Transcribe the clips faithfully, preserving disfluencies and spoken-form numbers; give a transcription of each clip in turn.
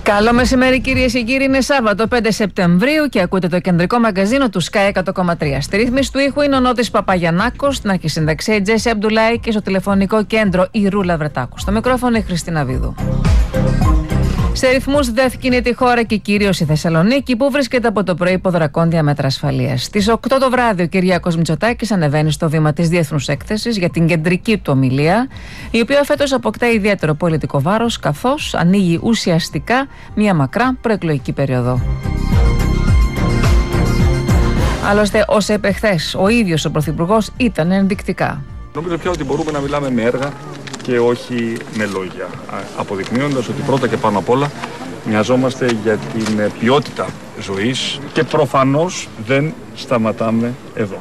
Καλό μεσημέρι, κυρίες και κύριοι. Είναι Σάββατο πέντε Σεπτεμβρίου και ακούτε το κεντρικό μαγκαζίνο του Sky εκατό κόμμα τρία. Στη ρύθμιση του ήχου είναι ο Νότης Παπαγιαννάκος, στην αρχισυνταξία η Τζέσι Αμπτουλάη και στο τηλεφωνικό κέντρο η Ρούλα Βρετάκου. Στο μικρόφωνο η Χριστίνα Βίδου. Σε ρυθμούς ΔΕΘ κινείται η χώρα και κυρίως η Θεσσαλονίκη, που βρίσκεται από το πρωί υπό δρακόντια μέτρα ασφαλείας. Στις οκτώ το βράδυ, ο Κυριάκος Μητσοτάκης ανεβαίνει στο βήμα της Διεθνούς Έκθεσης για την κεντρική του ομιλία, η οποία φέτος αποκτά ιδιαίτερο πολιτικό βάρος, καθώς ανοίγει ουσιαστικά μια μακρά προεκλογική περίοδο. Άλλωστε, ως επεχθές, ο ίδιος ο Πρωθυπουργός ήταν ενδεικτικά. Νομίζω πια ότι μπορούμε να μιλάμε με έργα και όχι με λόγια, αποδεικνύοντας ότι πρώτα και πάνω απ' όλα μοιαζόμαστε για την ποιότητα ζωής και προφανώς δεν σταματάμε εδώ.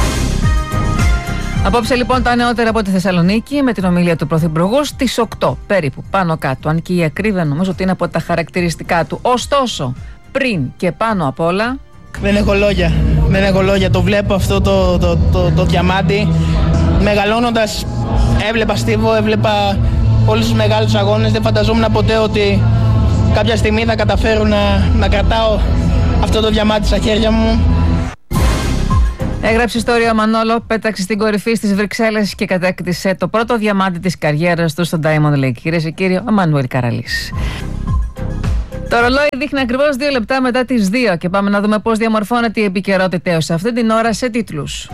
Απόψε λοιπόν τα νεότερα από τη Θεσσαλονίκη με την ομιλία του Πρωθυπουργού στις οκτώ περίπου, πάνω κάτω, αν και η ακρίβεια νομίζω ότι είναι από τα χαρακτηριστικά του. Ωστόσο, πριν και πάνω απ' όλα... Δεν έχω λόγια, δεν έχω λόγια, το βλέπω αυτό το, το, το, το διαμάντι. Μεγαλώνοντας έβλεπα Στίβο, έβλεπα όλους τους μεγάλους αγώνες, δεν φανταζόμουν ποτέ ότι κάποια στιγμή θα καταφέρω να, να κρατάω αυτό το διαμάντι στα χέρια μου. Έγραψε ιστορία ο Μανόλο, πέταξε στην κορυφή στις Βρυξέλλες και κατέκτησε το πρώτο διαμάντι της καριέρας του στο Diamond League. Κυρίες και κύριοι, ο Μανουέλ Καραλής. Το ρολόι δείχνει ακριβώς δύο λεπτά μετά τις δύο και πάμε να δούμε πώς διαμορφώνεται η επικαιρότητα έως αυτή την ώρα σε τίτλους.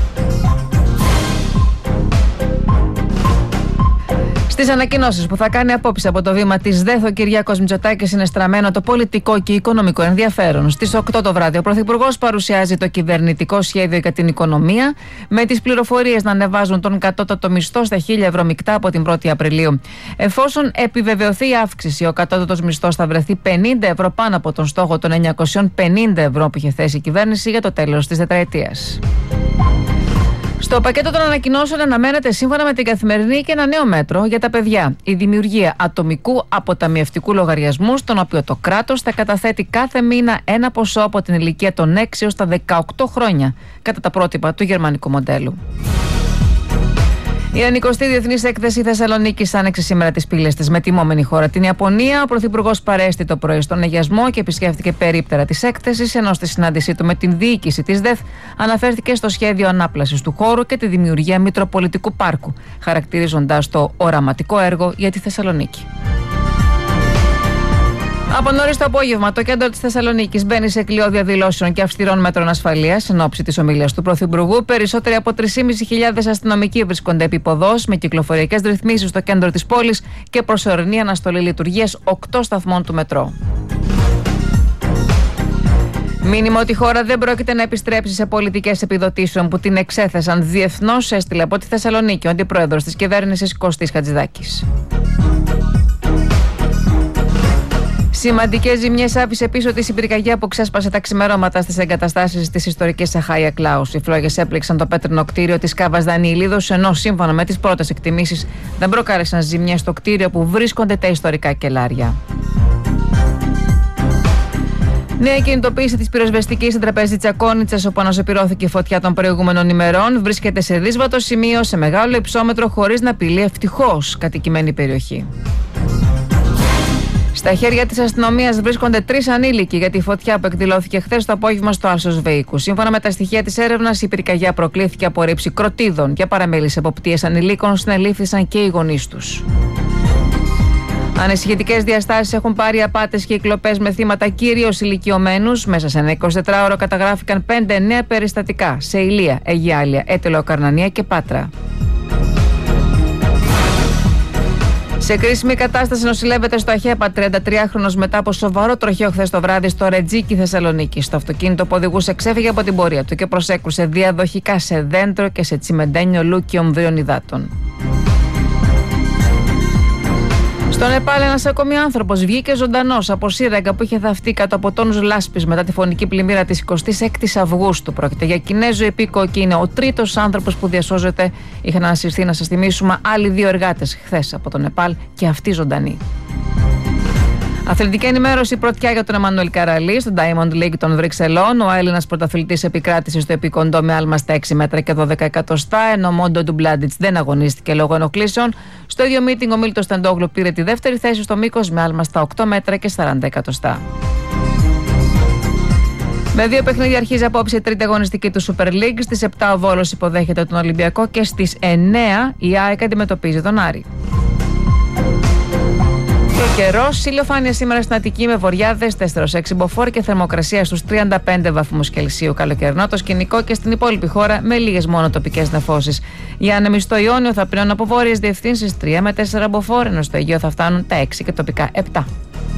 Στις ανακοινώσεις που θα κάνει απόψε από το βήμα της ΔΕΘ, ο Κυριάκος Μητσοτάκης είναι στραμμένο το πολιτικό και οικονομικό ενδιαφέρον. Στις οκτώ το βράδυ, ο Πρωθυπουργός παρουσιάζει το κυβερνητικό σχέδιο για την οικονομία, με τις πληροφορίες να ανεβάζουν τον κατώτατο μισθό στα χίλια ευρώ μεικτά από την πρώτη Απριλίου. Εφόσον επιβεβαιωθεί η αύξηση, ο κατώτατος μισθός θα βρεθεί πενήντα ευρώ πάνω από τον στόχο των εννιακόσια πενήντα ευρώ που είχε θέσει η κυβέρνηση για το τέλος της τετραετίας. Στο πακέτο των ανακοινώσεων αναμένεται σύμφωνα με την Καθημερινή και ένα νέο μέτρο για τα παιδιά. Η δημιουργία ατομικού αποταμιευτικού λογαριασμού, στον οποίο το κράτος θα καταθέτει κάθε μήνα ένα ποσό από την ηλικία των έξι έως τα δεκαοκτώ χρόνια, κατά τα πρότυπα του γερμανικού μοντέλου. Η ενενηκοστή Διεθνής Έκθεση Θεσσαλονίκης άνοιξε σήμερα τις πύλες της με τιμόμενη χώρα την Ιαπωνία. Ο Πρωθυπουργός παρέστη το πρωί στον Αιγιασμό και επισκέφθηκε περίπτερα της έκθεσης, ενώ στη συνάντησή του με την διοίκηση της ΔΕΘ αναφέρθηκε στο σχέδιο ανάπλασης του χώρου και τη δημιουργία Μητροπολιτικού Πάρκου, χαρακτηρίζοντας το οραματικό έργο για τη Θεσσαλονίκη. Από νωρίς το απόγευμα, το κέντρο της Θεσσαλονίκης μπαίνει σε κλειό διαδηλώσεων και αυστηρών μέτρων ασφαλείας εν ώψη της ομιλίας του Πρωθυπουργού. Περισσότεροι από τρεις χιλιάδες πεντακόσιοι αστυνομικοί βρίσκονται επί ποδός, με κυκλοφοριακές ρυθμίσεις στο κέντρο της πόλης και προσωρινή αναστολή λειτουργίας οκτώ σταθμών του μετρό. Μήνυμα ότι η χώρα δεν πρόκειται να επιστρέψει σε πολιτικές επιδοτήσεων που την εξέθεσαν διεθνώς, έστειλε από τη Θεσσαλονίκη ο αντιπρόεδρος της κυβέρνησης Κωστής Χατζηδάκης. Σημαντικές ζημιές άφησε πίσω τη η πυρκαγιά που ξέσπασε τα ξημερώματα στις εγκαταστάσεις της ιστορικής Αχάια Κλάους. Οι φλόγες έπληξαν το πέτρινο κτίριο της Κάβας Δανιηλίδος, ενώ σύμφωνα με τις πρώτες εκτιμήσεις δεν προκάλεσαν ζημιές στο κτίριο που βρίσκονται τα ιστορικά κελάρια. Νέα κινητοποίηση της πυροσβεστικής στην τραπέζη Τσακώνιτσας, όπου αναζωπυρώθηκε η φωτιά των προηγούμενων ημερών, βρίσκεται σε δύσβατο σημείο, σε μεγάλο υψόμετρο, χωρίς να απειλεί ευτυχώς κατοικημένη περιοχή. Στα χέρια της αστυνομίας βρίσκονται τρεις ανήλικοι για τη φωτιά που εκδηλώθηκε χθες το απόγευμα στο Άλσος Βεϊκού. Σύμφωνα με τα στοιχεία της έρευνας, η πυρκαγιά προκλήθηκε από ρήψη κροτίδων. Για παραμέλεις εποπτείες ανηλίκων συνελήφθησαν και οι γονείς τους. Ανησυχητικές διαστάσεις έχουν πάρει απάτες και οι κλοπές με θύματα κυρίως ηλικιωμένους. Μέσα σε ένα εικοσιτετράωρο καταγράφηκαν πέντε νέα περιστατικά σε Ηλεία, Αιγιάλια, Έτελο, Καρνανία και Πάτρα. Σε κρίσιμη κατάσταση νοσηλεύεται στο Αχέπα τριαντατριάχρονος μετά από σοβαρό τροχαίο χθες το βράδυ στο Ρετζίκι Θεσσαλονίκη. Στο αυτοκίνητο που οδηγούσε ξέφυγε από την πορεία του και προσέκρουσε διαδοχικά σε δέντρο και σε τσιμεντένιο λούκι ομβρίων υδάτων. Στο Νεπάλ, ένας ακόμη άνθρωπος βγήκε ζωντανός από σύραγγα που είχε θαυτεί κάτω από τόνους λάσπης μετά τη φωνική πλημμύρα της εικοστής έκτης Αυγούστου. Πρόκειται για Κινέζο υπήκοο και είναι ο τρίτος άνθρωπος που διασώζεται. Είχαν ανασυρθεί, να σας θυμίσουμε, άλλοι δύο εργάτες χθες από το Νεπάλ και αυτοί ζωντανοί. Αθλητική ενημέρωση πρωτιά για τον Εμμανουέλ Καραλή στο Diamond League των Βρυξελών. Ο Έλληνας πρωταθλητής επικράτησε στο επικοντό με άλμα στα έξι μέτρα και δώδεκα εκατοστά, ενώ ο Μόντο Ντουμπλάντιτς δεν αγωνίστηκε λόγω ενοχλήσεων. Στο ίδιο meeting ο Μίλτος Τεντόγλου πήρε τη δεύτερη θέση στο μήκος με άλμα στα οκτώ μέτρα και σαράντα εκατοστά. Με δύο παιχνίδια αρχίζει απόψε η τρίτη αγωνιστική του Super League. Στις επτά ο Βόλος υποδέχεται τον Ολυμπιακό και στις εννέα η ΑΕΚ αντιμετωπίζει τον Άρη. Και καιρός, ηλιοφάνεια σήμερα στην Αττική με βοριάδες τέσσερα έξι μποφόρ και θερμοκρασία στους τριάντα πέντε βαθμούς Κελσίου, καλοκαιρινό το σκηνικό, και στην υπόλοιπη χώρα με λίγες μόνο τοπικές νεφώσεις. Για ανεμιστό Ιόνιο θα πλέον από βόρειες διευθύνσεις τρία με τέσσερα μποφόρ, ενώ στο Αιγαίο θα φτάνουν τα έξι και τοπικά επτά.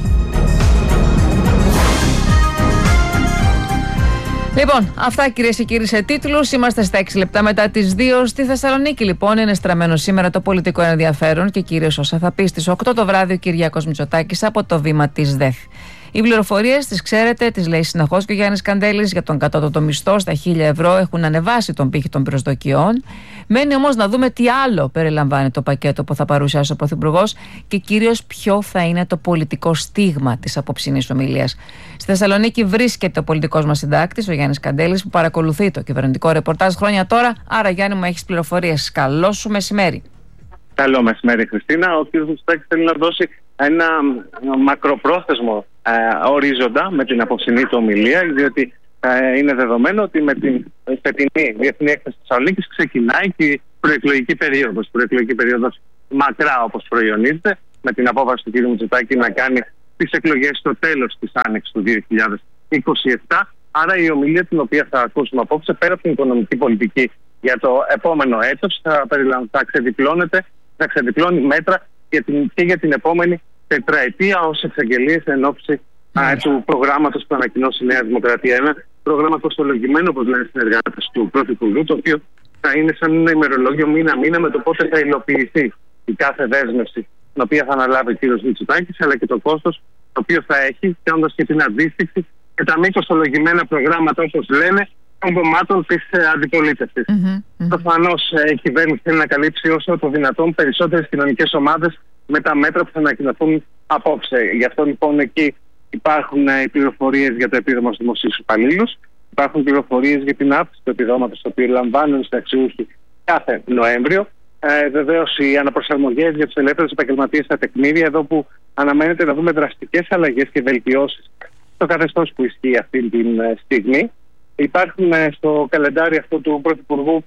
Λοιπόν, αυτά κυρίες και κύριοι σε τίτλους. Είμαστε στα έξι λεπτά μετά τις δύο. Στη Θεσσαλονίκη, λοιπόν, είναι στραμμένο σήμερα το πολιτικό ενδιαφέρον και κυρίως όσα θα πει στις οκτώ το βράδυ ο Κυριάκος Μητσοτάκης από το βήμα της ΔΕΘ. Οι πληροφορίες, τις ξέρετε, τις λέει συνεχώς και ο Γιάννης Καντέλης για τον κατώτατο μισθό στα χίλια ευρώ. Έχουν ανεβάσει τον πύχη των προσδοκιών. Μένει όμως να δούμε τι άλλο περιλαμβάνει το πακέτο που θα παρουσιάσει ο Πρωθυπουργός και κυρίως ποιο θα είναι το πολιτικό στίγμα της απόψινής ομιλίας. Στη Θεσσαλονίκη βρίσκεται ο πολιτικός μας συντάκτης, ο Γιάννης Καντέλης, που παρακολουθεί το κυβερνητικό ρεπορτάζ χρόνια τώρα. Άρα, Γιάννη μου, έχεις πληροφορίες. Καλό σου μεσημέρι. Καλό μεσημέρι, Χριστίνα. Ο κ. Μητσοτάκης θέλει να δώσει ένα μακροπρόθεσμο ε, ορίζοντα με την απόψινή του ομιλία, διότι ε, είναι δεδομένο ότι με την φετινή Διεθνή Έκθεση της Θεσσαλονίκης ξεκινάει και η προεκλογική περίοδος. Η προεκλογική περίοδος μακρά, όπως προϊονίζεται, με την απόφαση του κ. Μητσοτάκη να κάνει τις εκλογές στο τέλος της άνοιξης του δύο χιλιάδες είκοσι επτά. Άρα η ομιλία την οποία θα ακούσουμε απόψε, πέρα από την οικονομική πολιτική για το επόμενο έτος, θα, θα ξεδιπλώνεται, θα ξεδιπλώνει μέτρα για την, και για την επόμενη τετραετία ως εξαγγελίες εν ώψη mm. του προγράμματος που ανακοινώσει η Νέα Δημοκρατία. Ένα πρόγραμμα κοστολογημένο, όπως λένε οι συνεργάτες του Πρωθυπουργού, το οποίο θα είναι σαν ένα ημερολόγιο μήνα-μήνα με το πότε θα υλοποιηθεί η κάθε δέσμευση την οποία θα αναλάβει ο κ. Μητσοτάκης, αλλά και το κόστος το οποίο θα έχει, κάνοντας και την αντίστοιξη και τα μη κοστολογημένα προγράμματα, όπως λένε, των κομμάτων της αντιπολίτευσης. Mm-hmm. Προφανώς η κυβέρνηση θέλει να καλύψει όσο το δυνατόν περισσότερες κοινωνικές ομάδες με τα μέτρα που θα ανακοινωθούν απόψε. Γι' αυτό λοιπόν εκεί υπάρχουν οι πληροφορίες για το επίδομα στους δημοσίους υπαλλήλους, υπάρχουν πληροφορίες για την αύξηση του επιδόματος το οποίο λαμβάνουν οι συνταξιούχοι κάθε Νοέμβριο. Ε, Βεβαίως οι αναπροσαρμογές για τους ελεύθερους επαγγελματίες στα τεκμήρια, εδώ που αναμένεται να δούμε δραστικές αλλαγές και βελτιώσεις στο καθεστώς που ισχύει αυτή τη στιγμή. Υπάρχουν στο καλεντάρι αυτό του Πρωθυπουργού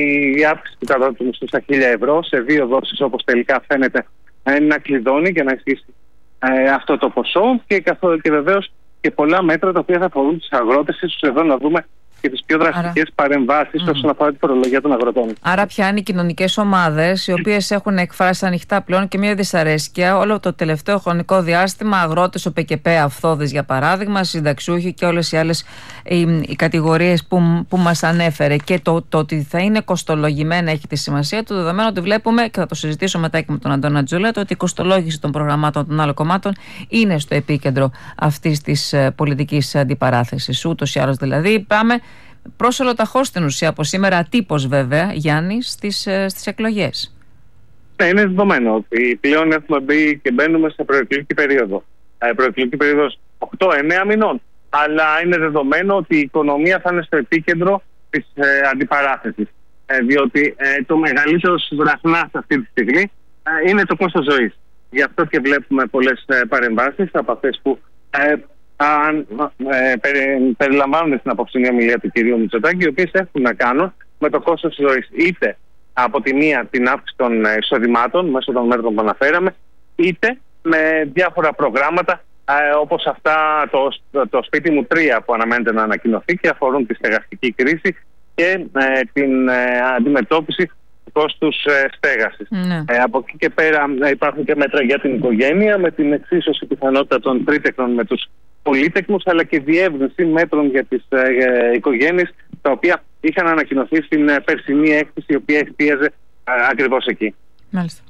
η αύξηση του κατώτατου μισθού στα χίλια ευρώ σε δύο δόσεις, όπως τελικά φαίνεται να κλειδώνει για να ισχύσει ε, αυτό το ποσό, και, καθόλου, και βεβαίως και πολλά μέτρα τα οποία θα αφορούν τους αγρότες. Ίσως εδώ να δούμε και τις πιο δραστικές παρεμβάσεις mm. όσον αφορά την φορολογία των αγροτών. Άρα πιάνει οι κοινωνικές ομάδες, οι οποίες έχουν εκφράσει ανοιχτά πλέον και μια δυσαρέσκεια όλο το τελευταίο χρονικό διάστημα. Αγρότες, ο ΠΚΠ, αυθόδες για παράδειγμα, συνταξιούχοι και όλες οι άλλες οι, οι κατηγορίες που, που μας ανέφερε. Και το, το ότι θα είναι κοστολογημένα έχει τη σημασία του, δεδομένου ότι βλέπουμε, και θα το συζητήσω μετά και με τον Αντώνα Τζούλα, το ότι η κοστολόγηση των προγραμμάτων των άλλων κομμάτων είναι στο επίκεντρο αυτής της πολιτικής αντιπαράθεσης. Ούτως ή άλλως δηλαδή πάμε προς ολοταχώς στην ουσία από σήμερα, ατύπως βέβαια, Γιάννη, στις, στις εκλογές. Ναι, είναι δεδομένο ότι πλέον έχουμε μπει και μπαίνουμε σε προεκλογική περίοδο. Ε, προεκλογική περίοδος οκτώ εννέα μηνών. Αλλά είναι δεδομένο ότι η οικονομία θα είναι στο επίκεντρο της ε, αντιπαράθεσης. Ε, διότι ε, το μεγαλύτερο βραχνάς αυτή τη στιγμή ε, είναι το κόστος ζωής. Γι' αυτό και βλέπουμε πολλές ε, παρεμβάσεις από αυτές που ε, αν ε, περι, περιλαμβάνονται στην απόψινή ομιλία του κ. Μητσοτάκη, οι οποίες έχουν να κάνουν με το κόστος της ζωής. Είτε από τη μία την αύξηση των εισοδημάτων μέσω των μέτρων που αναφέραμε, είτε με διάφορα προγράμματα ε, όπως αυτά το, το, το σπίτι μου τρία που αναμένεται να ανακοινωθεί και αφορούν τη στεγαστική κρίση και ε, την ε, αντιμετώπιση του κόστους ε, στέγασης. Ναι. Ε, από εκεί και πέρα ε, υπάρχουν και μέτρα για την οικογένεια, με την εξίσωση πιθανότητα των τρίτεκνων με τους πολύτεκνους, αλλά και διεύρυνση μέτρων για τις ε, οικογένειες, τα οποία είχαν ανακοινωθεί στην ε, περσινή έκθεση, η οποία εστίαζε ε, ακριβώς εκεί. Μάλιστα.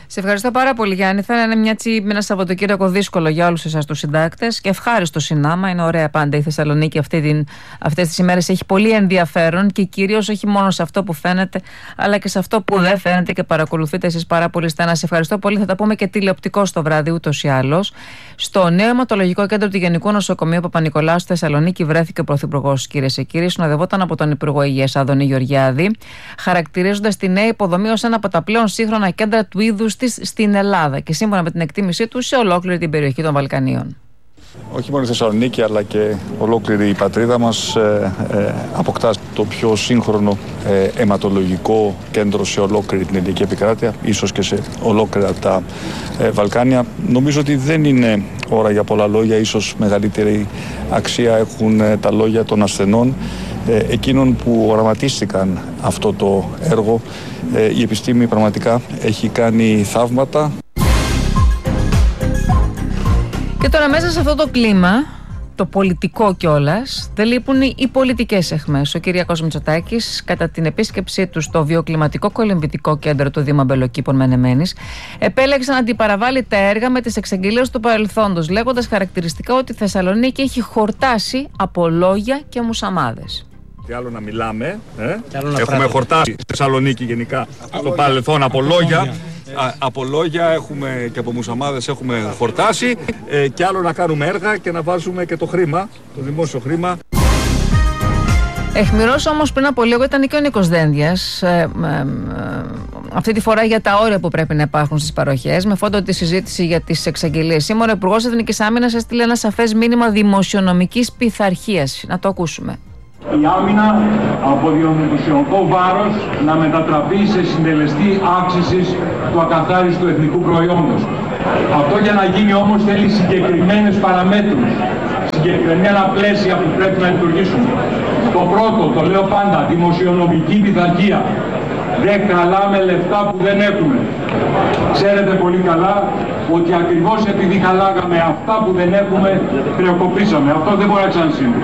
Σε ευχαριστώ πάρα πολύ, Γιάννη. Θα είναι μια τσι, ένα Σαββατοκύριακο δύσκολο για όλους εσάς τους συντάκτες και ευχάριστο συνάμα. Είναι ωραία πάντα η Θεσσαλονίκη αυτή αυτές τις ημέρες. Έχει πολύ ενδιαφέρον και κυρίως όχι μόνο σε αυτό που φαίνεται, αλλά και σε αυτό που δεν φαίνεται και παρακολουθείτε εσείς πάρα πολύ στενά. Σε ευχαριστώ πολύ. Θα τα πούμε και τηλεοπτικώς το βράδυ ούτως ή άλλως. Στο νέο αιματολογικό κέντρο του Γενικού Νοσοκομείου Παπα-Νικολάου στη Θεσσαλονίκη βρέθηκε ο Πρωθυπουργός, κυρίες και κύριοι. Συνοδευόταν από τον Υπουργό Υγείας Άδωνη Γεωργιάδη, χαρακτηρίζοντας τη νέα υποδομή ως ένα από τα πλέον σύγχρονα κέντρα του είδους της στην Ελλάδα και σύμφωνα με την εκτίμησή του σε ολόκληρη την περιοχή των Βαλκανίων. Όχι μόνο η Θεσσαλονίκη αλλά και ολόκληρη η πατρίδα μας ε, ε, αποκτά το πιο σύγχρονο ε, αιματολογικό κέντρο σε ολόκληρη την ελληνική επικράτεια, ίσως και σε ολόκληρα τα ε, Βαλκάνια. Νομίζω ότι δεν είναι ώρα για πολλά λόγια, ίσως μεγαλύτερη αξία έχουν ε, τα λόγια των ασθενών, ε, εκείνων που οραματίστηκαν αυτό το έργο. Ε, η επιστήμη πραγματικά έχει κάνει θαύματα. Και τώρα μέσα σε αυτό το κλίμα, το πολιτικό κιόλας, δεν λείπουν οι πολιτικές αιχμές. Ο Κυριάκος Μητσοτάκης, κατά την επίσκεψή του στο βιοκλιματικό κολυμβητικό κέντρο του Δήμου Αμπελοκήπων Μενεμένης, επέλεξε να αντιπαραβάλει τα έργα με τις εξαγγελίες του παρελθόντος, λέγοντας χαρακτηριστικά ότι η Θεσσαλονίκη έχει χορτάσει από λόγια και μουσαμάδες. Τι άλλο να μιλάμε, ε? Έχουμε πράγμα. Χορτάσει στη Θεσσαλονίκη γενικά στο παρελθόν από λόγια. Α, από λόγια έχουμε και από μουσαμάδες έχουμε χορτάσει ε, και άλλο να κάνουμε έργα και να βάζουμε και το χρήμα, το δημόσιο χρήμα. Αιχμηρός όμως πριν από λίγο ήταν και ο Νίκος Δένδιας, ε, ε, ε, αυτή τη φορά για τα όρια που πρέπει να υπάρχουν στις παροχές, με φόντο τη συζήτηση για τις εξαγγελίες. Σήμερα ο Υπουργός Εθνικής Άμυνας έστειλε ένα σαφές μήνυμα δημοσιονομικής πειθαρχίας. Να το ακούσουμε. Η άμυνα από δημοσιονομικό βάρος να μετατραπεί σε συντελεστή αύξησης του ακαθάριστου εθνικού προϊόντος. Αυτό για να γίνει όμως θέλει συγκεκριμένες παραμέτρους, συγκεκριμένα πλαίσια που πρέπει να λειτουργήσουν. Το πρώτο, το λέω πάντα, δημοσιονομική πειθαρχία. Δεν χαλάμε λεφτά που δεν έχουμε. Ξέρετε πολύ καλά ότι ακριβώς επειδή χαλάγαμε αυτά που δεν έχουμε, χρεοκοπήσαμε. Αυτό δεν μπορεί να ξανασυμβεί.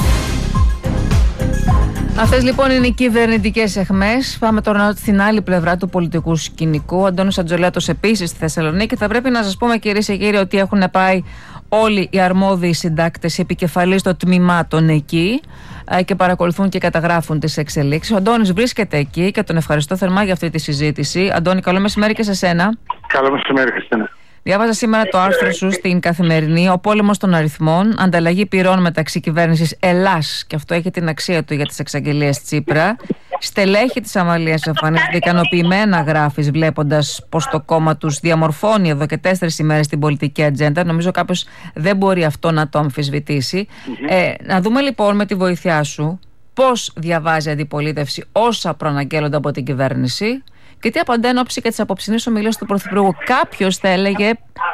Αυτές λοιπόν είναι οι κυβερνητικές αιχμές. Πάμε τώρα στην άλλη πλευρά του πολιτικού σκηνικού. Ο Αντώνης Ατζολέατος επίσης στη Θεσσαλονίκη. Θα πρέπει να σας πούμε, κυρίες και κύριοι, ότι έχουν πάει όλοι οι αρμόδιοι συντάκτες, οι επικεφαλείς των τμήματων εκεί και παρακολουθούν και καταγράφουν τις εξελίξεις. Ο Αντώνης βρίσκεται εκεί και τον ευχαριστώ θερμά για αυτή τη συζήτηση. Αντώνη, καλό μεσημέρι και σε σένα. Καλό μεσημέρι, Χριστίνα. Διάβαζα σήμερα το άρθρο σου στην Καθημερινή, ο πόλεμος των αριθμών, ανταλλαγή πυρών μεταξύ κυβέρνησης Ελλάς, και αυτό έχει την αξία του για τις εξαγγελίες Τσίπρα. Στελέχη της Αμαλίας εμφανίζονται ικανοποιημένα, γράφεις, βλέποντας πως το κόμμα τους διαμορφώνει εδώ και τέσσερις ημέρες την πολιτική ατζέντα. Νομίζω κάποιος δεν μπορεί αυτό να το αμφισβητήσει. Mm-hmm. Ε, να δούμε λοιπόν με τη βοήθειά σου πώς διαβάζει η αντιπολίτευση όσα προαναγγέλλονται από την κυβέρνηση. Και τι απαντά εν ώψη και της απόψινής ομιλίας του Πρωθυπουργού. Κάποιος θα έλεγε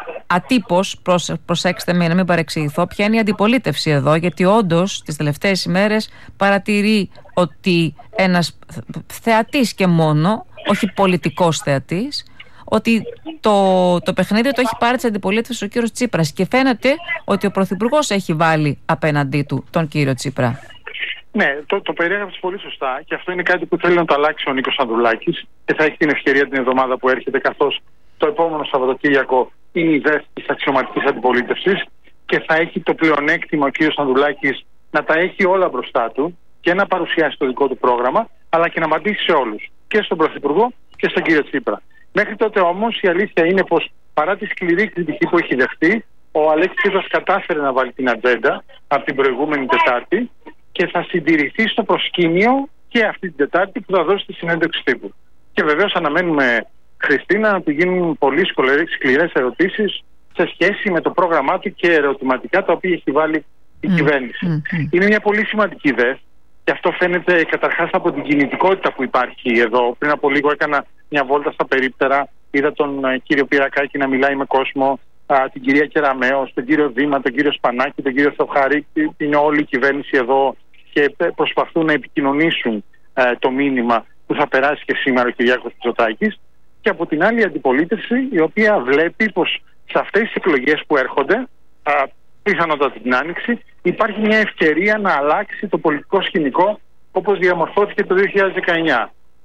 ατύπως, προσ, προσέξτε με να μην παρεξηγηθώ, ποια είναι η αντιπολίτευση εδώ, γιατί όντως τις τελευταίες ημέρες παρατηρεί ότι ένας θεατής και μόνο, όχι πολιτικός θεατής, ότι το, το παιχνίδι το έχει πάρει της αντιπολίτευσης ο κύριος Τσίπρας και φαίνεται ότι ο Πρωθυπουργός έχει βάλει απέναντί του τον κύριο Τσίπρα. Ναι, το, το περιέγραψε πολύ σωστά και αυτό είναι κάτι που θέλει να το αλλάξει ο Νίκος Ανδρουλάκης και θα έχει την ευκαιρία την εβδομάδα που έρχεται, καθώς το επόμενο Σαββατοκύριακο είναι η ΔΕΘ της αξιωματικής αντιπολίτευσης και θα έχει το πλεονέκτημα ο κ. Ανδρουλάκης να τα έχει όλα μπροστά του και να παρουσιάσει το δικό του πρόγραμμα, αλλά και να απαντήσει σε όλους, και στον Πρωθυπουργό και στον κύριο Τσίπρα. Μέχρι τότε όμως η αλήθεια είναι πως παρά τη σκληρή κριτική που έχει δεχτεί, ο Αλέξης Τσίπρας κατάφερε να βάλει την ατζέντα από την προηγούμενη Τετάρτη και θα συντηρηθεί στο προσκήνιο και αυτή την Τετάρτη που θα δώσει τη συνέντευξη τύπου. Και βεβαίως αναμένουμε, Χριστίνα, να του γίνουν πολύ σκληρές ερωτήσεις σε σχέση με το πρόγραμμά του και ερωτηματικά τα οποία έχει βάλει η mm. κυβέρνηση. Mm. Είναι μια πολύ σημαντική ΔΕΘ και αυτό φαίνεται καταρχάς από την κινητικότητα που υπάρχει εδώ. Πριν από λίγο έκανα μια βόλτα στα περίπτερα, είδα τον uh, κύριο Πυρακάκη να μιλάει με κόσμο, uh, την κυρία Κεραμέως, τον κύριο Δήμα, τον κύριο Σπανάκη, τον κύριο Θεοχάρη. Είναι όλη η κυβέρνηση εδώ και προσπαθούν να επικοινωνήσουν uh, το μήνυμα που θα περάσει και σήμερα ο Κυριάκος Μητσοτάκης. Και από την άλλη η αντιπολίτευση, η οποία βλέπει πως σε αυτές τις εκλογές που έρχονται, uh, πιθανότατα την Άνοιξη, υπάρχει μια ευκαιρία να αλλάξει το πολιτικό σκηνικό όπως διαμορφώθηκε το δύο χιλιάδες δεκαεννιά.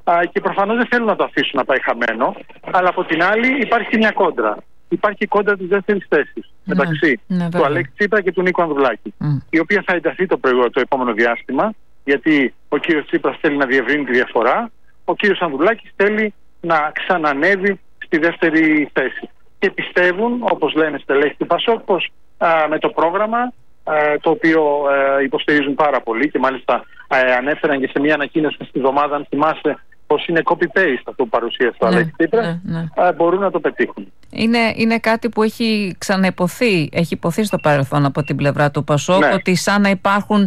και προφανώς δεν θέλουν να το αφήσουν να πάει χαμένο. Αλλά από την άλλη υπάρχει και μια κόντρα. Υπάρχει η κόντρα της δεύτερης θέσης ναι, μεταξύ ναι, του Αλέξη Τσίπρα και του Νίκου Ανδρουλάκη, mm. η οποία θα ενταθεί το, το επόμενο διάστημα, γιατί ο κύριος Τσίπρας θέλει να διευρύνει τη διαφορά, ο κύριος Ανδρουλάκης θέλει να ξανανεύει στη δεύτερη θέση. Και πιστεύουν, όπως λένε στελέχη του Πασόκ, πως α, με το πρόγραμμα, α, το οποίο α, υποστηρίζουν πάρα πολύ και μάλιστα α, ανέφεραν και σε μια ανακοίνωση στη εβδομάδα, αν θυμάσαι, πως είναι copy-paste αυτό που παρουσίασε ο ναι, Αλέξη Τσίπρας, ναι, ναι. μπορούν να το πετύχουν. Είναι, είναι κάτι που έχει ξαναϋποθεί, έχει υποθεί στο παρελθόν από την πλευρά του Πασόκ, ναι. ότι σαν να υπάρχουν,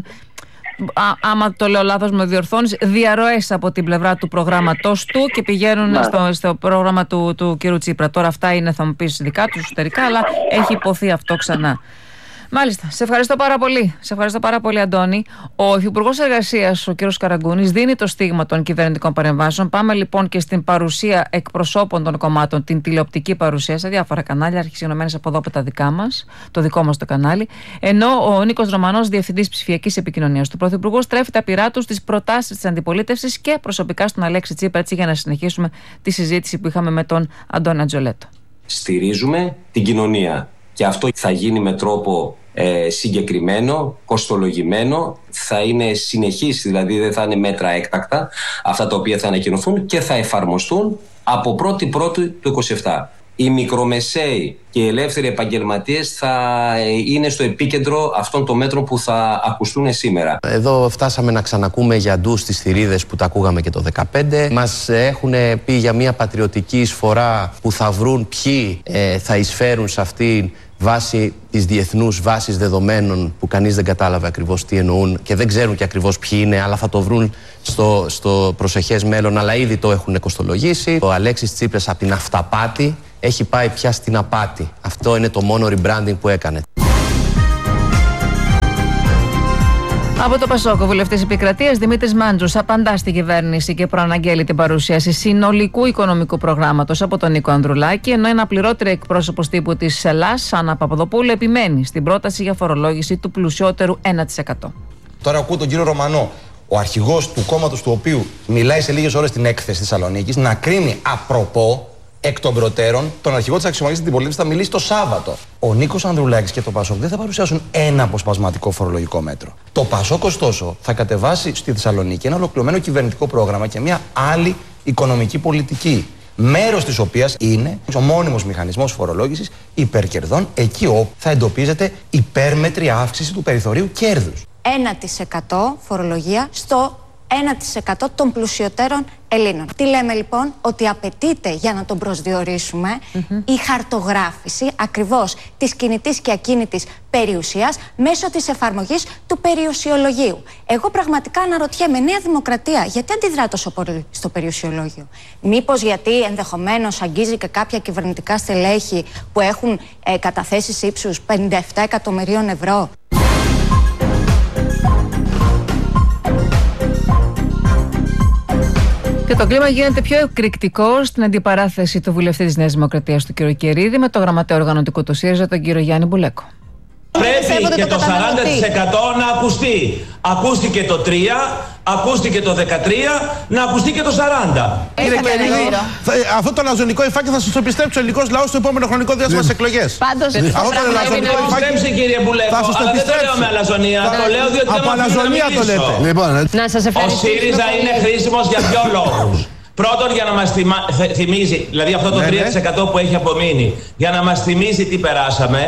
α, άμα το λέω λάθος με διορθώνεις, διαρροές από την πλευρά του προγράμματός του και πηγαίνουν ναι. στο, στο πρόγραμμα του, του κ. Τσίπρα. Τώρα αυτά είναι, θα μου πεις, δικά του εσωτερικά, αλλά έχει υποθεί αυτό ξανά. Μάλιστα. Σε ευχαριστώ πάρα πολύ. Σε ευχαριστώ πάρα πολύ, Αντώνη. Ο Υφυπουργός Εργασίας, ο κ. Καραγκούνης, δίνει το στίγμα των κυβερνητικών παρεμβάσεων. Πάμε λοιπόν και στην παρουσία εκπροσώπων των κομμάτων, την τηλεοπτική παρουσία σε διάφορα κανάλια, αρχισυνομένες από εδώ από τα δικά μας, το δικό μας το κανάλι. Ενώ ο Νίκος Ρωμανός, Διευθυντής Ψηφιακής Επικοινωνίας του Πρωθυπουργού, στρέφει τα πυρά του στις προτάσεις της αντιπολίτευσης και προσωπικά στον Αλέξη Τσίπρα, έτσι για να συνεχίσουμε τη συζήτηση που είχαμε με τον Αντώνη Ατζολέτο. Στηρίζουμε την κοινωνία. Και αυτό θα γίνει με τρόπο ε, συγκεκριμένο, κοστολογημένο, θα είναι συνεχής, δηλαδή δεν θα είναι μέτρα έκτακτα αυτά τα οποία θα ανακοινωθούν και θα εφαρμοστούν από πρώτη πρώτη του είκοσι επτά. Οι μικρομεσαίοι και οι ελεύθεροι επαγγελματίες θα είναι στο επίκεντρο αυτών των μέτρων που θα ακουστούν σήμερα. Εδώ φτάσαμε να ξανακούμε για ντους στις θηρίδες που τα ακούγαμε και το δεκαπέντε. Μας έχουν πει για μια πατριωτική εισφορά που θα βρουν ποιοι ε, θα εισφέρουν σε αυτήν βάσει της διεθνούς βάσης δεδομένων που κανείς δεν κατάλαβε ακριβώς τι εννοούν και δεν ξέρουν και ακριβώς ποιοι είναι, αλλά θα το βρουν στο, στο προσεχές μέλλον, αλλά ήδη το έχουν κοστολογήσει. Ο Αλέξης Τσίπρας από την αυταπάτη έχει πάει πια στην απάτη. Αυτό είναι το μόνο rebranding που έκανε. Από το Πασόκ, ο βουλευτής Επικρατείας Δημήτρης Μάντζος απαντά στην κυβέρνηση και προαναγγέλει την παρουσίαση συνολικού οικονομικού προγράμματος από τον Νίκο Ανδρουλάκη, ενώ ένα πληρότερο εκπρόσωπος τύπου της ΕΛΑΣ, Άννα Παπαδοπούλου, επιμένει στην πρόταση για φορολόγηση του πλουσιότερου ένα τοις εκατό. Τώρα ακούω τον κύριο Ρωμανό, ο αρχηγός του κόμματος του οποίου μιλάει σε λίγες ώρες στην έκθεση της Θεσσαλονίκης, να κρίνει απροπό εκ των προτέρων τον αρχηγό της αξιωματικής αντιπολίτευσης θα μιλήσει το Σάββατο. Ο Νίκος Ανδρουλάκης και το Πασόκ δεν θα παρουσιάσουν ένα αποσπασματικό φορολογικό μέτρο. Το Πασόκ, ωστόσο, θα κατεβάσει στη Θεσσαλονίκη ένα ολοκληρωμένο κυβερνητικό πρόγραμμα και μια άλλη οικονομική πολιτική. Μέρος της οποίας είναι ο μόνιμος μηχανισμός φορολόγησης υπερκερδών, εκεί όπου θα εντοπίζεται υπέρμετρη αύξηση του περιθωρίου κέρδους. ένα τοις εκατό φορολογία στο ένα τοις εκατό των πλουσιωτέρων Ελλήνων. Τι λέμε λοιπόν? Ότι απαιτείται για να τον προσδιορίσουμε mm-hmm. η χαρτογράφηση ακριβώς της κινητής και ακίνητης περιουσίας μέσω της εφαρμογής του περιουσιολογίου. Εγώ πραγματικά αναρωτιέμαι, Νέα Δημοκρατία, γιατί αντιδρά τόσο πολύ στο περιουσιολόγιο? Μήπως γιατί ενδεχομένως αγγίζει και κάποια κυβερνητικά στελέχη που έχουν ε, καταθέσεις ύψους πενήντα επτά εκατομμυρίων ευρώ? Και το κλίμα γίνεται πιο εκρηκτικό στην αντιπαράθεση του βουλευτή της Νέας Δημοκρατίας, του κ. Κερίδη, με το γραμματέα οργανωτικού του ΣΥΡΙΖΑ, τον κ. Γιάννη Μπουλέκο. Πρέπει και το σαράντα τοις εκατό να ακουστεί. Ακούστηκε το τρία, ακούστηκε το δεκατρία, να ακουστεί και το σαράντα. Κύριε Κερίδη, αυτό το λαζονικό υφάκι θα σας το επιστρέψει ο ελληνικός λαός στο επόμενο χρονικό διάστημα στις εκλογές. Πάντως, αυτό το λαζονικό υφάκι κύριε Μπουλέκο, αλλά δεν το λέω με αλαζονία, το λέω διότι δεν μας να μιλήσω. Να σας ευχαριστήσω. Ο ΣΥΡΙΖΑ είναι χρήσιμος για δύο λόγους. Πρώτον, για να μας θυμίζει, δηλαδή αυτό το τρία τοις εκατό που έχει απομείνει, για να μας θυμίζει τι περάσαμε.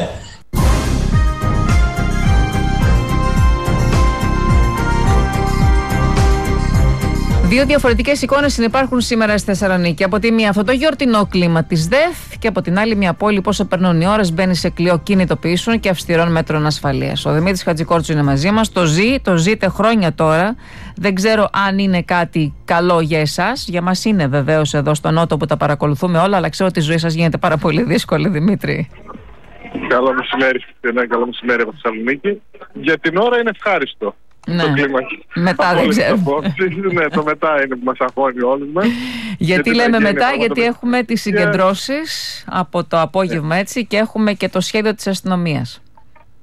Δύο διαφορετικές εικόνες συνυπάρχουν σήμερα στη Θεσσαλονίκη. Από τη μία, αυτό το γιορτινό κλίμα της ΔΕΘ, και από την άλλη, μια πόλη που όσο περνούν οι ώρες μπαίνει σε κλειό κινητοποιήσεων και αυστηρών μέτρων ασφαλείας. Ο Δημήτρης Χατζικόρτσου είναι μαζί μας. Το ζει, το ζείτε χρόνια τώρα. Δεν ξέρω αν είναι κάτι καλό για εσάς. Για μας είναι βεβαίως εδώ στο Νότο που τα παρακολουθούμε όλα, αλλά ξέρω ότι η ζωή σας γίνεται πάρα πολύ δύσκολη, Δημήτρη. Καλό μεσημέρι, Χριστίνα. Καλό μεσημέρι από τη Θεσσαλονίκη. Για την ώρα είναι ευχάριστο. Ναι. Το κλίμα. Μετά δεν ξέρω. Ναι, το μετά είναι που μας αγχώνει όλους μας. Γιατί, γιατί λέμε μετά, γιατί έχουμε τις συγκεντρώσεις από το απόγευμα, έτσι, και έχουμε και το σχέδιο της αστυνομίας.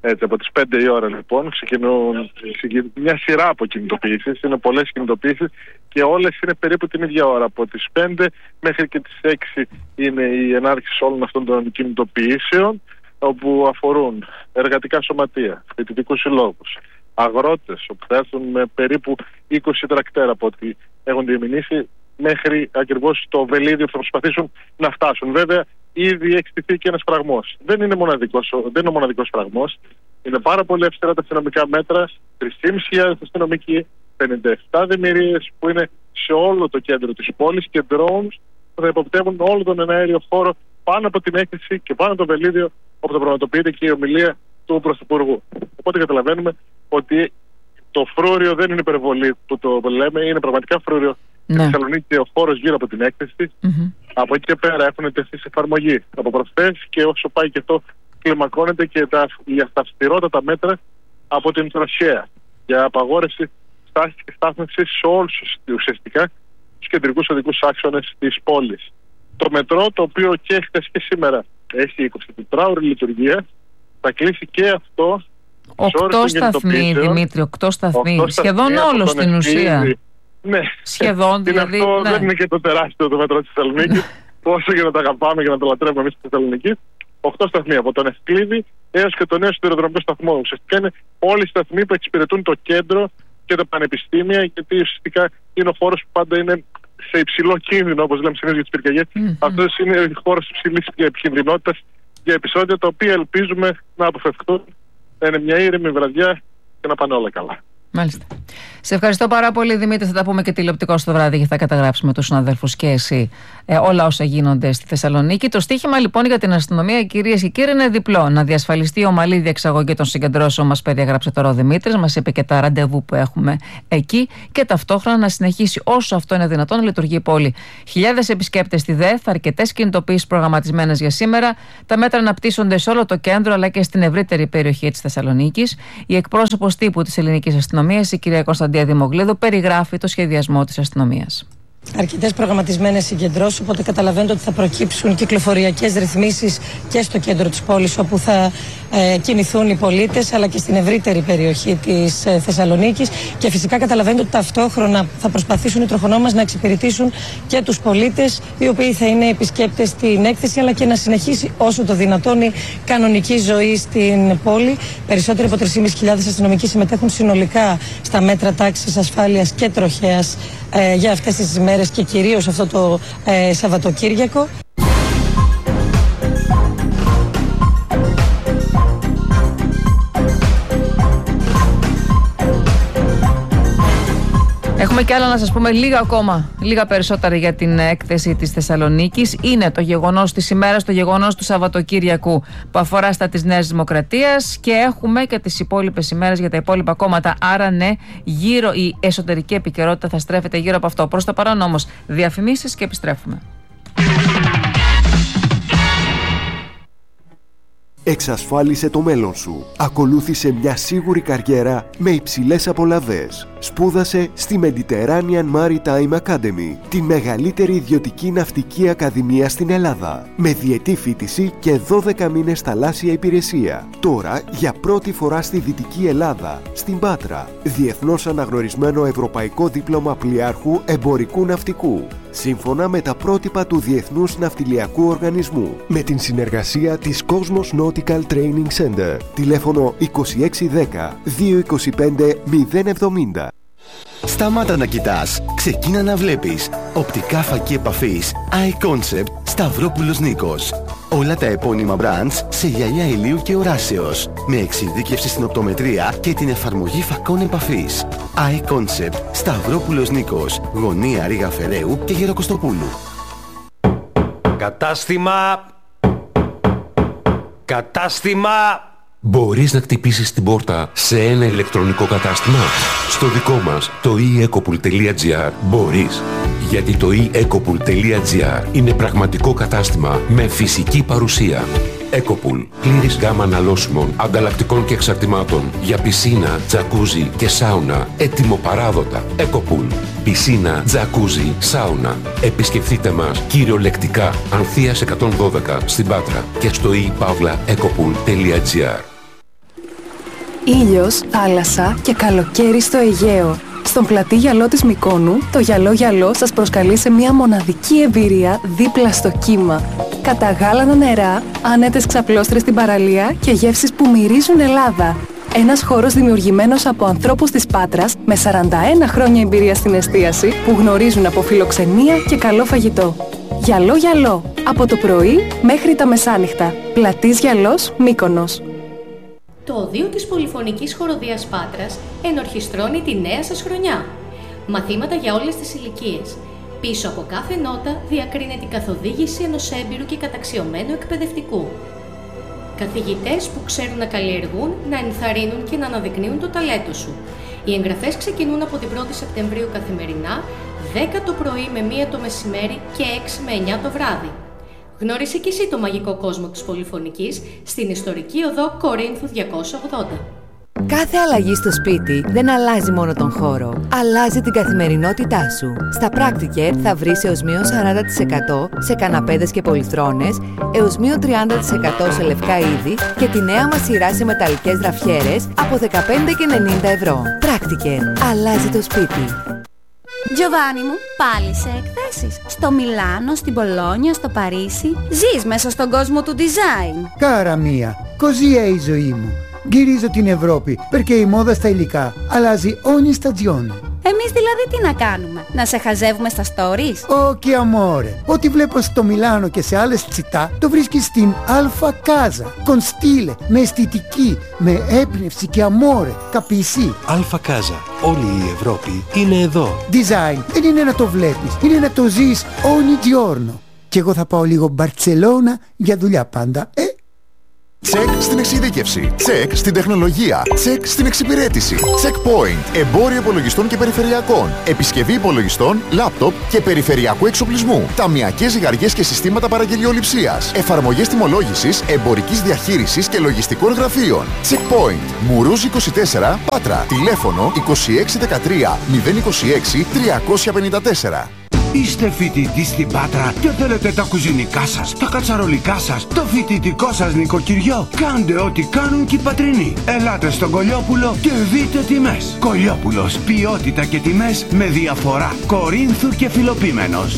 Έτσι, από τις πέντε η ώρα λοιπόν ξεκινούν μια σειρά από κινητοποιήσεις, είναι πολλές κινητοποιήσεις και όλες είναι περίπου την ίδια ώρα. Από τις πέντε μέχρι και τις έξι είναι η ενάρχηση όλων αυτών των κινητοποιήσεων, όπου αφορούν εργατικά σωματεία, φοιτητικούς συλλόγους, αγρότες, όπου θα έρθουν με περίπου είκοσι τρακτέρα από ό,τι έχουν διεμηνήσει, μέχρι ακριβώς το βελίδιο που θα προσπαθήσουν να φτάσουν. Βέβαια, ήδη έχει στηθεί και ένας φραγμός. Δεν είναι, μοναδικός, δεν είναι ο μοναδικός φραγμός. Είναι πάρα πολύ αυστηρά τα αστυνομικά μέτρα. τρεις χιλιάδες πεντακόσιοι αστυνομικοί, πενήντα επτά δημιουργίες που είναι σε όλο το κέντρο της πόλης και drones που θα υποπτεύουν όλο τον εναέριο χώρο πάνω από την έκθεση και πάνω από το βελίδιο όπου θα πραγματοποιείται και η ομιλία του Πρωθυπουργού. Οπότε καταλαβαίνουμε ότι το φρούριο δεν είναι υπερβολή που το λέμε, είναι πραγματικά φρούριο. Ναι. Στη Θεσσαλονίκη και ο χώρος γύρω από την έκθεση. Mm-hmm. Από εκεί και πέρα έχουν τεθεί σε εφαρμογή από προχθές και όσο πάει και αυτό κλιμακώνεται και τα, τα αυστηρότατα μέτρα από την τροχέα για απαγόρευση στάσης και στάθμευσης σε όλους ουσιαστικά τους κεντρικούς οδικούς άξονες της πόλης. Το μετρό, το οποίο και χθες και σήμερα έχει εικοσιτετράωρη λειτουργία, θα κλείσει και αυτό. Οκτώ σταθμοί, Δημήτρη, οκτώ σταθμοί. Σχεδόν όλο στην ουσία. Ναι, σχεδόν δηλαδή. Αυτό ναι. δεν είναι και το τεράστιο το μετρό της Θεσσαλονίκης. Όσο και να το αγαπάμε και να το λατρεύουμε εμείς στη Θεσσαλονίκη. Οκτώ σταθμοί από τον Ευκλήδη έως και το νέο σιδηροδρομικό σταθμό. Ουσιαστικά είναι όλοι οι σταθμοί που εξυπηρετούν το κέντρο και τα πανεπιστήμια, γιατί ουσιαστικά είναι ο χώρος που πάντα είναι σε υψηλό κίνδυνο, όπως λέμε συνήθως για τις πυρκαγιές. Mm-hmm. Αυτός είναι ο χώρος υψηλής επικινδυνότητας για επεισόδια τα οποία ελπίζουμε να αποφευχθούν. Να είναι μια ήρεμη βραδιά και να πάνε όλα καλά. Μάλιστα. Σε ευχαριστώ πάρα πολύ, Δημήτρη. Θα τα πούμε και τηλεοπτικό στο βράδυ και θα καταγράψουμε τους συναδέλφους και εσύ ε, όλα όσα γίνονται στη Θεσσαλονίκη. Το στίχημα λοιπόν για την αστυνομία, κυρίες και κύριοι, είναι διπλό. Να διασφαλιστεί η ομαλή διεξαγωγή των συγκεντρώσεων, μας περιέγραψε τώρα ο Δημήτρης, μας είπε και τα ραντεβού που έχουμε εκεί, και ταυτόχρονα να συνεχίσει όσο αυτό είναι δυνατόν να λειτουργεί η πόλη. Χιλιάδες επισκέπτες στη ΔΕΘ, αρκετές κινητοποιήσεις προγραμματισμένες για σήμερα. Τα μέτρα αναπτύσσονται σε όλο το κέντρο αλλά και στην ευρύτερη περιοχή της Θεσσαλονίκης. Η εκπρόσωπος τύπου της ελληνικής αστυνομίας, η κυρία Κωνσταντία Δημογλίδου, περιγράφει το σχεδιασμό της αστυνομίας. Αρκετές προγραμματισμένες συγκεντρώσεις, οπότε καταλαβαίνετε ότι θα προκύψουν κυκλοφοριακές ρυθμίσεις και στο κέντρο της πόλης, όπου θα ε, κινηθούν οι πολίτες, αλλά και στην ευρύτερη περιοχή της ε, Θεσσαλονίκης. Και φυσικά καταλαβαίνετε ότι ταυτόχρονα θα προσπαθήσουν οι τροχονόμοι να εξυπηρετήσουν και τους πολίτες, οι οποίοι θα είναι επισκέπτες στην έκθεση, αλλά και να συνεχίσει όσο το δυνατόν η κανονική ζωή στην πόλη. Περισσότεροι από τρεις χιλιάδες πεντακόσιοι αστυνομικοί συμμετέχουν συνολικά στα μέτρα τάξης, ασφάλειας και τροχέας ε, για αυτές τις ημέρες και κυρίως αυτό το ε, Σαββατοκύριακο. Έχουμε κι άλλα να σας πούμε, λίγα ακόμα, λίγα περισσότερα για την έκθεση της Θεσσαλονίκης. Είναι το γεγονός της ημέρας, το γεγονός του Σαββατοκύριακου που αφορά στα της Νέας Δημοκρατίας, και έχουμε και τις υπόλοιπες ημέρες για τα υπόλοιπα κόμματα. Άρα ναι, γύρω η εσωτερική επικαιρότητα θα στρέφεται γύρω από αυτό. Προς το παρόν όμως διαφημίσεις και επιστρέφουμε. Εξασφάλισε το μέλλον σου. Ακολούθησε μια σίγουρη καριέρα με υψηλές απολαβές. Σπούδασε στη Mediterranean Maritime Academy, τη μεγαλύτερη ιδιωτική ναυτική ακαδημία στην Ελλάδα, με διετή φοιτηση και δώδεκα μήνες θαλάσσια υπηρεσία. Τώρα, για πρώτη φορά στη Δυτική Ελλάδα, στην Πάτρα, διεθνώς αναγνωρισμένο ευρωπαϊκό δίπλωμα πλοιάρχου εμπορικού ναυτικού, σύμφωνα με τα πρότυπα του Διεθνούς Ναυτιλιακού Οργανισμού, με την συνεργασία της Cosmos Nautical Training Center. Τηλέφωνο είκοσι έξι δέκα δύο είκοσι πέντε μηδέν εβδομήντα. Σταμάτα να κοιτάς, ξεκίνα να βλέπεις. Οπτικά φακή επαφής iConcept Σταυρόπουλος Νίκος. Όλα τα επώνυμα brands σε γυαλιά ηλίου και οράσεως, με εξειδίκευση στην οπτομετρία και την εφαρμογή φακών επαφής. iConcept Σταυρόπουλος Νίκος, γωνία Ρήγα Φεραίου και Γεροκοστοπούλου. Κατάστημα... Κατάστημα... Μπορείς να χτυπήσεις την πόρτα σε ένα ηλεκτρονικό κατάστημα? Στο δικό μας, το e ecopool τελεία gr, μπορείς. Γιατί το e ecopool τελεία gr είναι πραγματικό κατάστημα με φυσική παρουσία. Ecopool, πλήρης γάμα αναλώσιμων, ανταλλακτικών και εξαρτημάτων για πισίνα, τζακούζι και σάουνα, έτοιμο παράδοτα. Ecopool, πισίνα, τζακούζι, σάουνα. Επισκεφτείτε μας κυριολεκτικά Ανθείας εκατόν δώδεκα στην Πάτρα και στο e pavla ecopool τελεία gr. Ήλιος, θάλασσα και καλοκαίρι στο Αιγαίο. Στον πλατή γυαλό της Μυκόνου, το γυαλό γυαλό σας προσκαλεί σε μια μοναδική εμπειρία δίπλα στο κύμα. Καταγάλανα νερά, άνετες ξαπλώστρες στην παραλία και γεύσεις που μυρίζουν Ελλάδα. Ένας χώρος δημιουργημένος από ανθρώπους της Πάτρας με σαράντα ένα χρόνια εμπειρία στην εστίαση που γνωρίζουν από φιλοξενία και καλό φαγητό. Γυαλό γυαλό, από το πρωί μέχρι τα μεσάνυχτα. Πλατής γυαλός, Μύκονος. Το οδείο της Πολυφωνικής Χοροδίας Πάτρας ενορχιστρώνει τη νέα σας χρονιά. Μαθήματα για όλες τις ηλικίες. Πίσω από κάθε νότα διακρίνεται η καθοδήγηση ενός έμπειρου και καταξιωμένου εκπαιδευτικού. Καθηγητές που ξέρουν να καλλιεργούν, να ενθαρρύνουν και να αναδεικνύουν το ταλέντο σου. Οι εγγραφές ξεκινούν από την πρώτη Σεπτεμβρίου καθημερινά, δέκα το πρωί με μία το μεσημέρι και έξι με εννιά το βράδυ. Γνώρισε και εσύ το μαγικό κόσμο της Πολυφωνικής στην ιστορική οδό Κορίνθου διακόσια ογδόντα. Κάθε αλλαγή στο σπίτι δεν αλλάζει μόνο τον χώρο, αλλάζει την καθημερινότητά σου. Στα Practicare θα βρεις έως μείον σαράντα τοις εκατό σε καναπέδες και πολυθρόνες, έως μείον τριάντα τοις εκατό σε λευκά είδη και τη νέα μας σειρά σε μεταλλικές γραφιέρες από δεκαπέντε και ενενήντα ευρώ. Practicare. Αλλάζει το σπίτι. Γιωβάνι μου, πάλι σε εκθέσεις. Στο Μιλάνο, στην Πολόνια, στο Παρίσι. Ζεις μέσα στον κόσμο του design. Κάρα μία, così è η ζωή μου. Γυρίζω την Ευρώπη, perché η μόδα στα υλικά αλλάζει ogni stagione. Εμείς δηλαδή τι να κάνουμε, να σε χαζεύουμε στα stories? Όχι αμόρε, ό,τι βλέπω στο Μιλάνο και σε άλλες τσιτά το βρίσκεις στην Alfa Casa. Con stile, με αισθητική, με έμπνευση και αμόρε, capisci? Alfa Casa, όλη η Ευρώπη είναι εδώ. Design δεν είναι να το βλέπεις, είναι να το ζεις ogni giorno. Και εγώ θα πάω λίγο Μπαρτσελώνα για δουλειά πάντα, ε? Τσεκ στην εξειδίκευση. Τσεκ στην τεχνολογία. Τσεκ στην εξυπηρέτηση. Checkpoint. Εμπόριο υπολογιστών και περιφερειακών. Επισκευή υπολογιστών, λάπτοπ και περιφερειακού εξοπλισμού. Ταμειακές ζυγαριές και συστήματα παραγγελιοληψίας. Εφαρμογές τιμολόγησης, εμπορικής διαχείρισης και λογιστικών γραφείων. Checkpoint. Μουρούζ είκοσι τέσσερα, Πάτρα. Τηλέφωνο είκοσι έξι δεκατρία μηδέν είκοσι έξι τριακόσια πενήντα τέσσερα. Είστε φοιτητής στην Πάτρα και θέλετε τα κουζινικά σας, τα κατσαρολικά σας, το φοιτητικό σας νοικοκυριό? Κάντε ό,τι κάνουν και οι πατρινοί. Ελάτε στον Κολιόπουλο και δείτε τιμές. Κολιόπουλος, ποιότητα και τιμές με διαφορά. Κορίνθου και Φιλοπίμενος.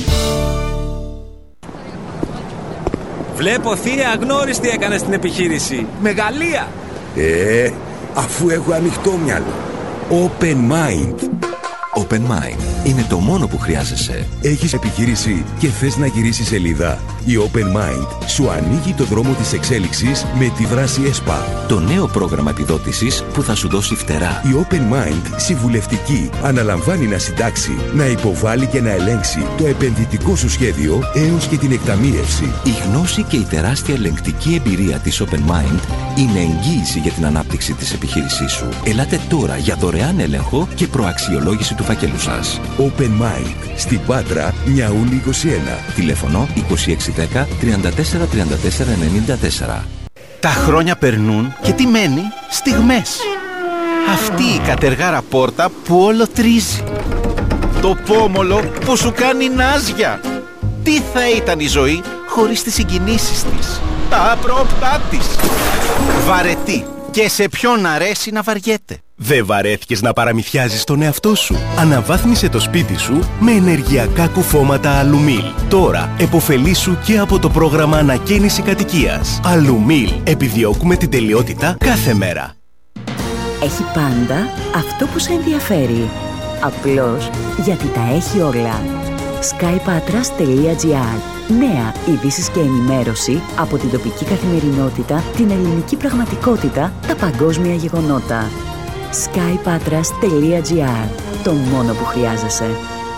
Βλέπω θεία αγνώριστη έκανε στην επιχείρηση. Μεγαλεία! Ε, αφού έχω ανοιχτό μυαλό. Open Mind. Open Mind είναι το μόνο που χρειάζεσαι. Έχεις επιχείρηση και θες να γυρίσεις σελίδα? Η Open Mind σου ανοίγει το δρόμο της εξέλιξης με τη δράση ΕΣΠΑ. Το νέο πρόγραμμα επιδότησης που θα σου δώσει φτερά. Η Open Mind, συμβουλευτική, αναλαμβάνει να συντάξει, να υποβάλει και να ελέγξει το επενδυτικό σου σχέδιο έως και την εκταμείευση. Η γνώση και η τεράστια ελεγκτική εμπειρία της Open Mind είναι εγγύηση για την ανάπτυξη της επιχείρησής σου. Ελάτε τώρα για δωρεάν έλεγχο και προαξιολόγηση του φακέλου σας. Open Mind. Στην Πάτρα, Νιαούλη είκοσι ένα. Τηλέφωνο είκοσι έξι δέκα τριάντα τέσσερα τριάντα τέσσερα ενενήντα τέσσερα. Τα χρόνια περνούν και τι μένει? Στιγμές. Αυτή η κατεργάρα πόρτα που όλο τρίζει. Το πόμολο που σου κάνει νάζια. Τι θα ήταν η ζωή χωρίς τις συγκινήσεις της, τα απρόπτά της? Βαρετή. Και σε ποιον αρέσει να βαριέται? Δεν βαρέθηκες να παραμυθιάζεις τον εαυτό σου? Αναβάθμισε το σπίτι σου με ενεργειακά κουφώματα Αλουμίλ. Τώρα επωφελήσου και από το πρόγραμμα ανακαίνιση κατοικίας. Αλουμίλ. Επιδιώκουμε την τελειότητα κάθε μέρα. Έχει πάντα αυτό που σε ενδιαφέρει. Απλώς γιατί τα έχει όλα. skypatras τελεία gr. Νέα ειδήσεις και ενημέρωση από την τοπική καθημερινότητα, την ελληνική πραγματικότητα, τα παγκόσμια γεγονότα. skypatras τελεία gr. Το μόνο που χρειάζεσαι.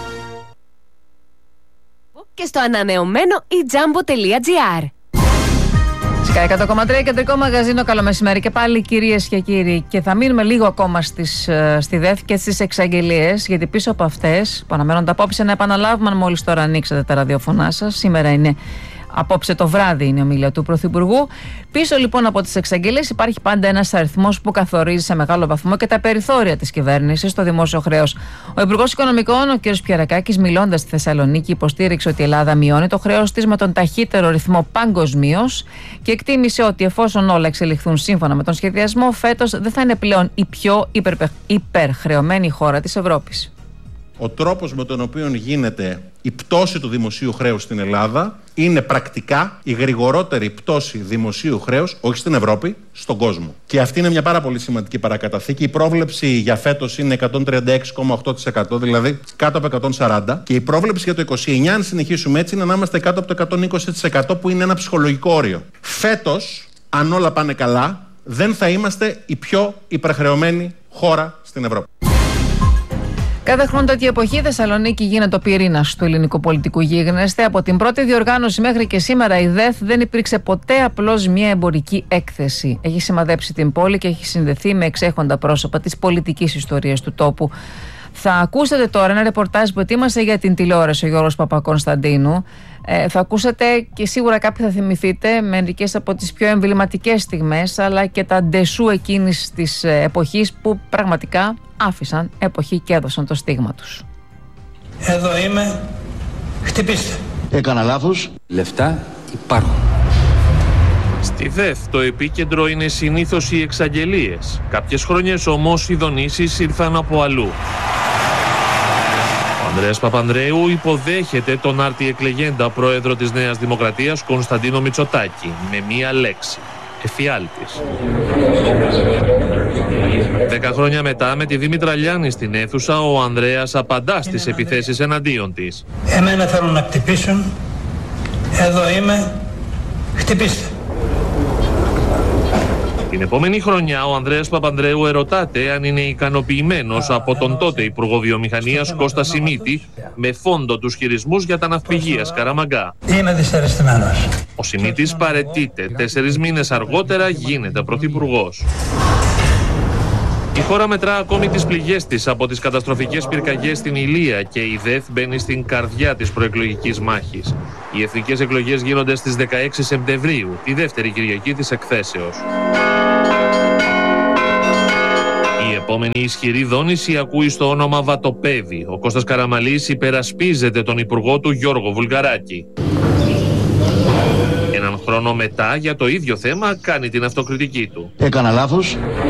Και στο ανανεωμένο e jumbo τελεία gr. Sky εκατό κόμμα τρία, κεντρικό μαγαζίνο. Καλό μεσημέρι και πάλι, κυρίες και κύριοι. Και θα μείνουμε λίγο ακόμα στις, στη ΔΕΘ και στις εξαγγελίες, γιατί πίσω από αυτές που αναμένονται απόψε να επαναλάβουμε, αν μόλις τώρα ανοίξετε τα ραδιοφωνά σας. Σήμερα είναι Απόψε το βράδυ είναι η ομιλία του Πρωθυπουργού. Πίσω λοιπόν από τις εξαγγελίες υπάρχει πάντα ένας αριθμός που καθορίζει σε μεγάλο βαθμό και τα περιθώρια της κυβέρνησης στο δημόσιο χρέος. Ο Υπουργός Οικονομικών, ο κ. Πιερακάκης, μιλώντας στη Θεσσαλονίκη, υποστήριξε ότι η Ελλάδα μειώνει το χρέος της με τον ταχύτερο ρυθμό παγκοσμίως και εκτίμησε ότι εφόσον όλα εξελιχθούν σύμφωνα με τον σχεδιασμό, φέτος δεν θα είναι πλέον η πιο υπερπε... υπερχρεωμένη χώρα της Ευρώπης. Ο τρόπος με τον οποίο γίνεται η πτώση του δημοσίου χρέους στην Ελλάδα είναι πρακτικά η γρηγορότερη πτώση δημοσίου χρέους, όχι στην Ευρώπη, στον κόσμο. Και αυτή είναι μια πάρα πολύ σημαντική παρακαταθήκη. Η πρόβλεψη για φέτος είναι εκατόν τριάντα έξι κόμμα οκτώ τοις εκατό, δηλαδή κάτω από εκατόν σαράντα. Και η πρόβλεψη για το είκοσι εννιά, αν συνεχίσουμε έτσι, είναι να είμαστε κάτω από το εκατόν είκοσι τοις εκατό, που είναι ένα ψυχολογικό όριο. Φέτος, αν όλα πάνε καλά, δεν θα είμαστε η πιο υπερχρεωμένη χώρα στην Ευρώπη. Κάθε χρόνο τέτοια εποχή η Θεσσαλονίκη γίνεται ο πυρήνας του ελληνικού πολιτικού γίγνεσθε. Από την πρώτη διοργάνωση μέχρι και σήμερα η ΔΕΘ δεν υπήρξε ποτέ απλώς μια εμπορική έκθεση. Έχει σημαδέψει την πόλη και έχει συνδεθεί με εξέχοντα πρόσωπα της πολιτικής ιστορίας του τόπου. Θα ακούσετε τώρα ένα ρεπορτάζ που ετοίμασε για την τηλεόραση ο Γιώργος Παπακωνσταντίνου. Ε, θα ακούσετε και σίγουρα κάποιοι θα θυμηθείτε μερικές από τις πιο εμβληματικές στιγμές, αλλά και τα ντεσού εκείνης της εποχής που πραγματικά άφησαν εποχή και έδωσαν το στίγμα τους. Εδώ είμαι, χτυπήστε. Έκανα λάθος. Λεφτά υπάρχουν. Στη ΔΕΘ το επίκεντρο είναι συνήθως οι εξαγγελίες. Κάποιες χρονιές όμως οι δονήσεις ήρθαν από αλλού. Ο Ανδρέας Παπανδρέου υποδέχεται τον άρτη εκλεγέντα πρόεδρο της Νέας Δημοκρατίας Κωνσταντίνο Μητσοτάκη με μία λέξη: εφιάλτης. Δέκα χρόνια μετά, με τη Δήμητρα Λιάννη στην αίθουσα, ο Ανδρέας απαντά στις επιθέσεις εναντίον της. Εμένα θέλουν να χτυπήσουν. Εδώ είμαι, χτυπήστε. Την επόμενη χρονιά ο Ανδρέας Παπανδρέου ερωτάται αν είναι ικανοποιημένος από τον τότε Υπουργό Βιομηχανίας Κώστα Σιμίτη με φόντο τους χειρισμούς για τα ναυπηγεία Σκαραμαγκά. Είμαι δυσαρεστημένος. Ο Σιμίτης παραιτείται. Τέσσερις μήνες αργότερα γίνεται πρωθυπουργός. Η χώρα μετρά ακόμη τις πληγές της από τις καταστροφικές πυρκαγιές στην Ηλία και η ΔΕΘ μπαίνει στην καρδιά της προεκλογικής μάχης. Οι εθνικές εκλογές γίνονται στις δεκαέξι Σεπτεμβρίου, τη δεύτερη Κυριακή της εκθέσεως. Η επόμενη ισχυρή δόνηση ακούει στο όνομα Βατοπέδη. Ο Κώστας Καραμαλής υπερασπίζεται τον υπουργό του Γιώργο Βουλγαράκη. Έναν χρόνο μετά, για το ίδιο θέμα, κάνει την αυτοκριτική του. Έκανα λάθος.